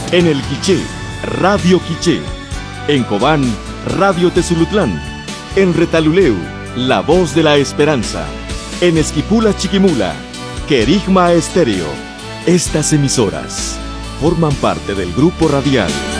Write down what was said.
En El Quiché, Radio Quiché. En Cobán, Radio Tezulutlán. En Retaluleu, La Voz de la Esperanza. En Esquipula Chiquimula, Querigma Estéreo. Estas emisoras forman parte del grupo radial